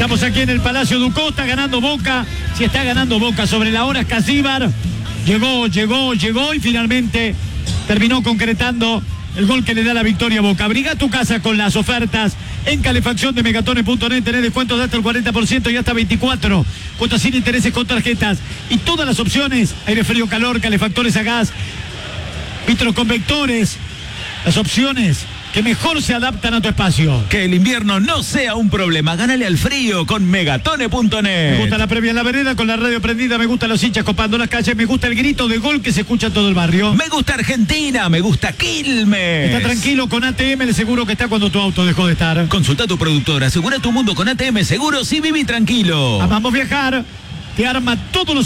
Estamos aquí en el Palacio Ducó, está ganando Boca. Si está ganando Boca sobre la hora, Casíbar llegó y finalmente terminó concretando el gol que le da la victoria a Boca. Abriga tu casa con las ofertas en calefacción de Megatones.net. Tenés descuentos de hasta el 40% y hasta 24. Cuotas sin intereses con tarjetas. Y todas las opciones: aire frío, calor, calefactores a gas, vitroconvectores. Las opciones que mejor se adaptan a tu espacio. Que el invierno no sea un problema. Gánale al frío con Megatone.net. Me gusta la previa en la vereda con la radio prendida. Me gustan los hinchas copando las calles. Me gusta el grito de gol que se escucha en todo el barrio. Me gusta Argentina. Me gusta Quilmes. Está tranquilo con ATM, el seguro que está cuando tu auto dejó de estar. Consulta a tu productor. Asegura tu mundo con ATM Seguros y viví tranquilo. Amamos viajar. Te arma todos los